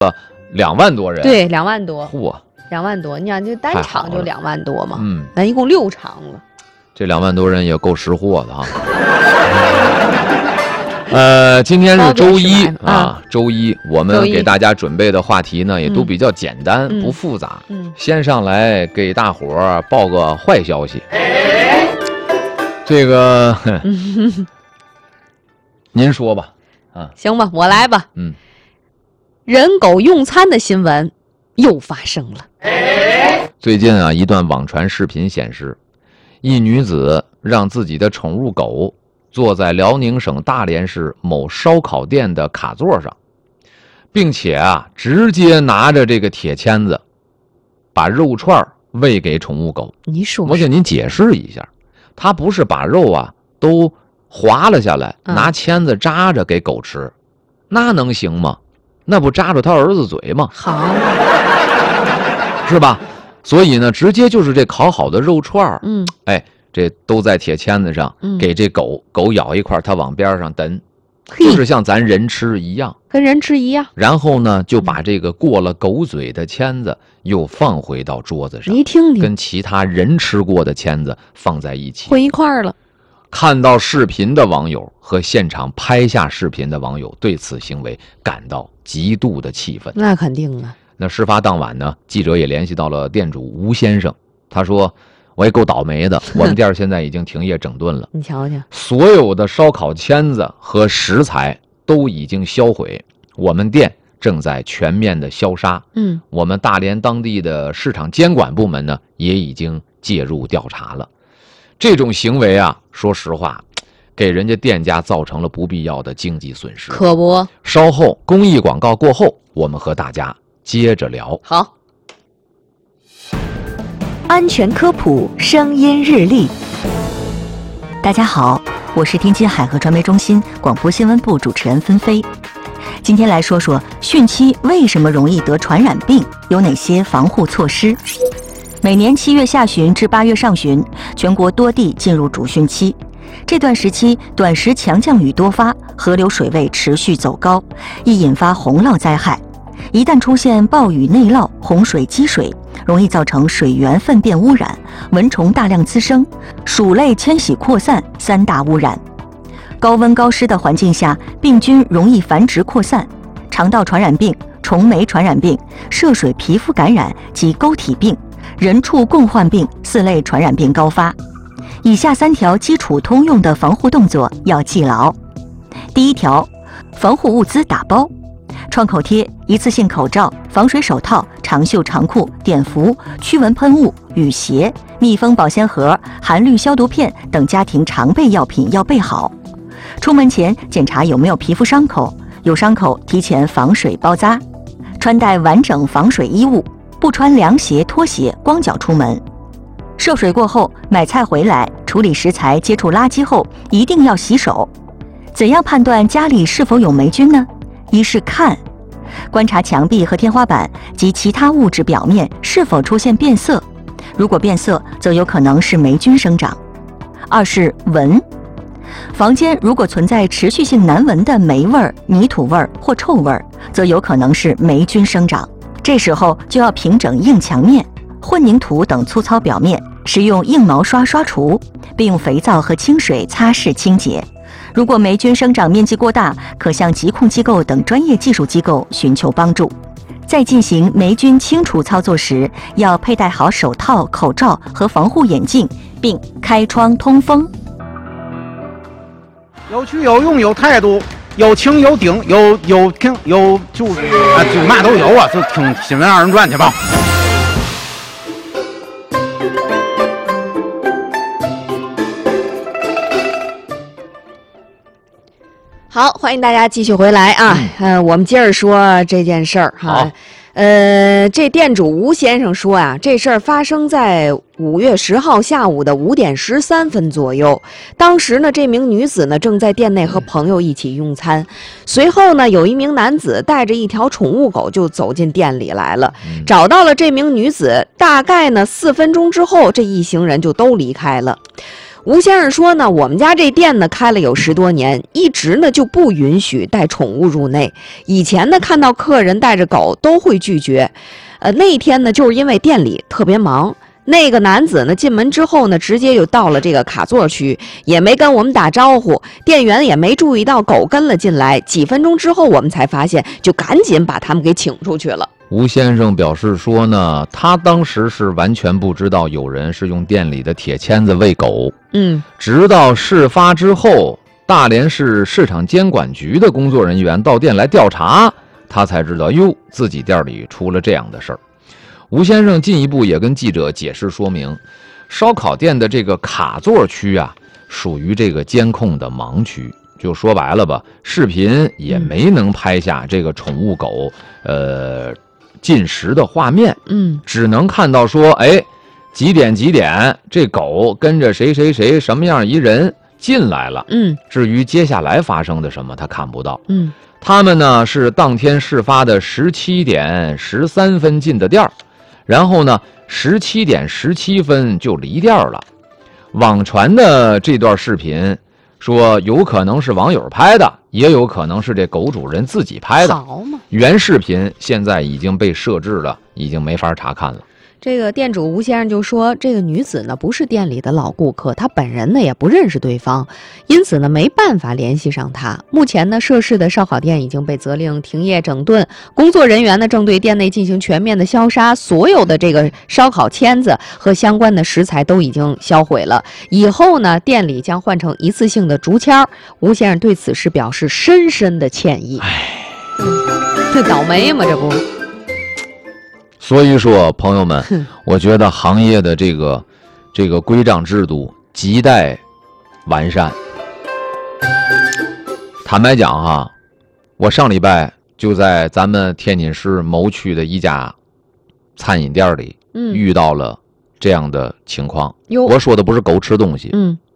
2万多人， 对，2万多， 嚯 ，2万多，你想就单场就2万多嘛， 咱一共6场了， 这2万多人也够识货的哈。今天是周一啊，周一我们给大家准备的话题呢，也都比较简单，不复杂。先上来给大伙儿报个坏消息，这个您说吧， 行吧，我来吧。人狗用餐的新闻又发生了。 最近啊，一段网传视频显示，一女子让自己的宠物狗坐在辽宁省大连市某烧烤店的卡座上，并且啊，直接拿着这个铁签子，把肉串喂给宠物狗。 你说， 我给您解释一下，他不是把肉啊都划了下来，拿签子扎着给狗吃，那能行吗？那不扎着他儿子嘴吗？ 好， 是吧？所以呢，直接就是这烤好的肉串，这都在铁签子上，给这狗咬一块，它往边上蹬，就是像咱人吃一样， 跟人吃一样。 然后呢，就把这个过了狗嘴的签子又放回到桌子上， 你听听， 跟其他人吃过的签子放在一起， 混一块了。 看到视频的网友和现场拍下视频的网友对此行为感到极度的气愤。 那肯定啊。 那事发当晚呢，记者也联系到了店主吴先生，他说：“我也够倒霉的，我们店现在已经停业整顿了。 你瞧瞧， 所有的烧烤签子和食材都已经销毁，我们店正在全面的消杀。我们大连当地的市场监管部门呢，也已经介入调查了。这种行为啊，说实话，给人家店家造成了不必要的经济损失。 可不。 稍后公益广告过后，我们和大家接着聊。 好。 安全科普声音日历。大家好，我是天津海河传媒中心广播新闻部主持人芬飞。今天来说说汛期为什么容易得传染病，有哪些防护措施。每年7月下旬至8月上旬，全国多地进入主汛期。这段时期短时强降雨多发，河流水位持续走高，易引发洪涝灾害。一旦出现暴雨内涝、洪水积水，容易造成水源粪便污染、蚊虫大量滋生、鼠类迁徙扩散3大污染。高温高湿的环境下，病菌容易繁殖扩散，肠道传染病、虫媒传染病、涉水皮肤感染及沟体病、人畜共患病4类传染病高发。以下3条基础通用的防护动作要记牢。第1条，防护物资打包。创口贴、一次性口罩、防水手套、长袖长裤、碘伏、驱蚊喷雾、雨鞋、密封保鲜盒、含氯消毒片等家庭常备药品要备好。出门前检查有没有皮肤伤口，有伤口提前防水包扎。穿戴完整防水衣物，不穿凉鞋、拖鞋，光脚出门。涉水过后，买菜回来，处理食材接触垃圾后，一定要洗手。怎样判断家里是否有霉菌呢？一是看，观察墙壁和天花板及其他物质表面是否出现变色，如果变色，则有可能是霉菌生长。2是闻，房间如果存在持续性难闻的霉味、泥土味或臭味，则有可能是霉菌生长。这时候就要平整硬墙面、混凝土等粗糙表面，使用硬毛刷刷除，并用肥皂和清水擦拭清洁。如果霉菌生长面积过大，可向疾控机构等专业技术机构寻求帮助。在进行霉菌清除操作时，要佩戴好手套、口罩和防护眼镜，并开窗通风。 有趣有用有态度，有情有顶，有听有就是就嘛都有啊，就听新闻2人转去吧。 好，欢迎大家继续回来啊！我们接着说这件事儿哈。这店主吴先生说啊，这事儿发生在5月10号下午的5点13分左右。当时呢，这名女子呢正在店内和朋友一起用餐，随后呢，有一名男子带着一条宠物狗就走进店里来了，找到了这名女子。大概呢4分钟之后，这一行人就都离开了。 吴先生说呢，我们家这店呢开了有10多年，一直呢就不允许带宠物入内。以前呢看到客人带着狗都会拒绝，那一天呢就是因为店里特别忙，那个男子呢进门之后呢直接就到了这个卡座区，也没跟我们打招呼，店员也没注意到狗跟了进来。几分钟之后我们才发现，就赶紧把他们给请出去了。 吴先生表示说呢，他当时是完全不知道有人是用店里的铁签子喂狗。直到事发之后，大连市市场监管局的工作人员到店来调查，他才知道哟，自己店里出了这样的事儿。吴先生进一步也跟记者解释说明，烧烤店的这个卡座区啊，属于这个监控的盲区。就说白了吧，视频也没能拍下这个宠物狗进食的画面，只能看到说，哎，几点这狗跟着谁什么样一人进来了，至于接下来发生的什么他看不到。他们呢是当天事发的17点13分进的店儿，然后呢17点17分就离店了。网传的这段视频说有可能是网友拍的，也有可能是这狗主人自己拍的。 好嘛， 原视频现在已经被设置了，已经没法查看了。 这个店主吴先生就说，这个女子呢不是店里的老顾客，她本人呢也不认识对方，因此呢没办法联系上她。目前呢涉事的烧烤店已经被责令停业整顿，工作人员呢正对店内进行全面的消杀，所有的这个烧烤签子和相关的食材都已经销毁了。以后呢店里将换成一次性的竹签。吴先生对此事表示深深的歉意。这倒霉嘛，这不。 所以说，朋友们，我觉得行业的这个规章制度亟待完善。坦白讲哈，我上礼拜就在咱们天津市某区的一家餐饮店里遇到了这样的情况。我说的不是狗吃东西。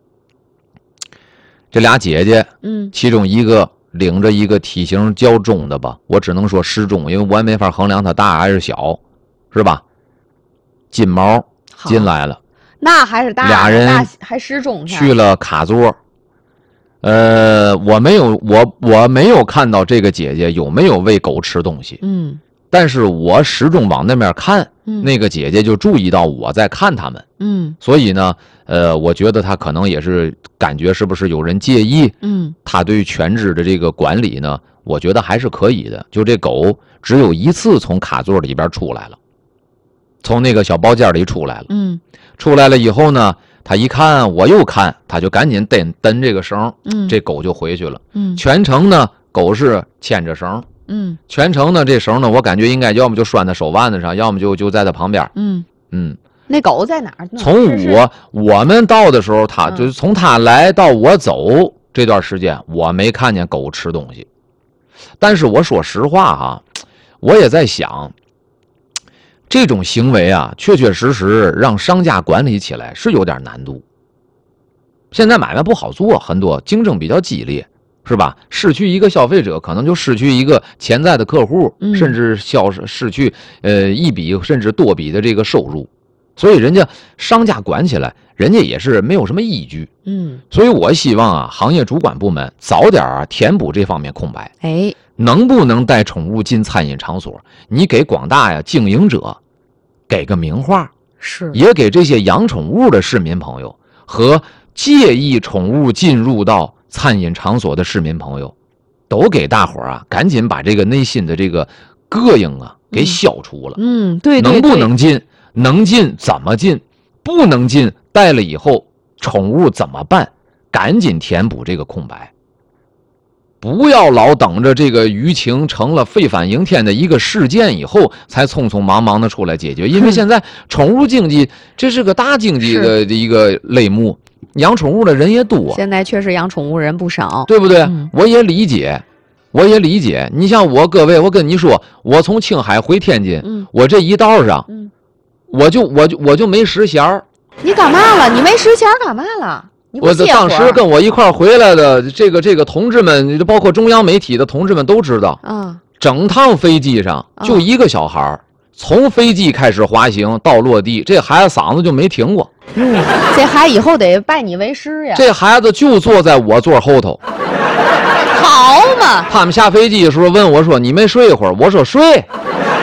这俩姐姐，其中一个领着一个体型较重的吧，我只能说适中，因为我也没法衡量它大还是小。是吧？金毛进来了， 那还是大， 俩人还失重去了卡座。我没有看到这个姐姐有没有喂狗吃东西。但是我始终往那边看，那个姐姐就注意到我在看他们。所以呢，我觉得她可能也是感觉是不是有人介意。她对犬只的这个管理呢，我觉得还是可以的。就这狗只有一次从卡座里边出来了。从那个小包间里出来了，出来了以后呢，他一看我又看，他就赶紧蹬这个绳，这狗就回去了。全程呢，狗是牵着绳，全程呢，这绳呢，我感觉应该要么就拴在手腕子上，要么就在他旁边。 那狗在哪儿？ 从我们到的时候，他就是从他来到我走这段时间，我没看见狗吃东西。但是我说实话哈，我也在想。这种行为啊，确确实实让商家管理起来是有点难度。现在买卖不好做，很多竞争比较激烈，是吧？失去一个消费者，可能就失去一个潜在的客户，甚至失去一笔甚至多笔的这个收入。所以人家商家管起来，人家也是没有什么依据。所以我希望啊，行业主管部门早点填补这方面空白。能不能带宠物进餐饮场所？你给广大经营者给个名话，也给这些养宠物的市民朋友和介意宠物进入到餐饮场所的市民朋友，都给大伙儿赶紧把这个内心的这个膈应给消除了。 对， 能不能进？能进怎么进？不能进，带了以后宠物怎么办？赶紧填补这个空白。不要老等着这个舆情成了沸反盈天的一个事件以后，才匆匆忙忙的出来解决。因为现在宠物经济这是个大经济的一个类目，养宠物的人也多。 现在确实养宠物人不少， 对不对？我也理解。你像各位，我跟你说，我从青海回天津，我这一道上，我就没10弦儿。 你干嘛了？你没10弦干嘛了？ 我当时跟我一块回来的这个同志们，包括中央媒体的同志们都知道，整趟飞机上就一个小孩从飞机开始滑行到落地，这孩子嗓子就没停过。 这孩以后得拜你为师呀。 这孩子就坐在我座后头。 好嘛！ 他们下飞机的时候问我说：“你没睡一会儿？”我说：“睡。”